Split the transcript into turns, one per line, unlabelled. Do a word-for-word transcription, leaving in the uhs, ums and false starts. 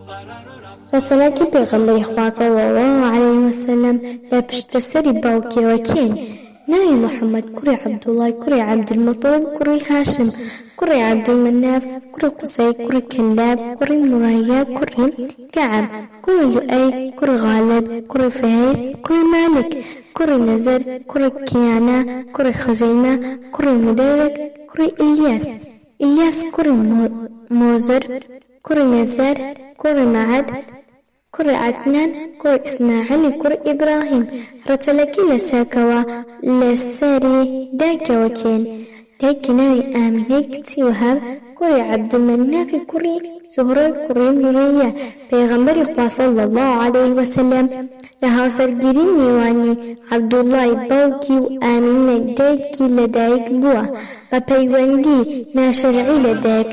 ڕەچەڵاکی پێغەمبەری خوا صلی الله عەلەیه وسەلەم لە پشتەسەری باوکیەوە کێن؟ ناوی محەممەد کوڕی عەبدوڵڵای کوڕی عەبدولمەطەڵب کوڕی هاشم کوڕی عەبدولمەناف کوڕی قوسەی کوڕی کەلاب کوڕی مڕەیە کوڕی کەعب کوڕی لوئەی کوڕی غالب کوڕی فەهیر کوڕی مالک کوڕی نەزەر کوڕی کینانە کوڕی خەزەیمە کوڕی مودەرک کوڕی ئیلیاس ئیلیاس کوڕی مۆزر کوڕی نەزار کوڕی مەعەد کوڕی عەدنان کوڕی ئیسماعیل کوڕی ئیبراهیم. ڕەچەڵەکی لەسەرکەوە لەسەری دایکەوە کێن؟ دایکی ناوی ئامینەی کچی وەهاب کوڕی عەبدولمەنافی کوڕی زوهڕە کوڕی نورەیە. پێغەمبەری خوا صلی الله عەلەیه وسەلەم لە هاوسەرگیری نێوانی عەبدوڵڵای باوکی و ئامینە دایکی لەدایک بووە بە پەیوەندی ناشەرعی لەدایک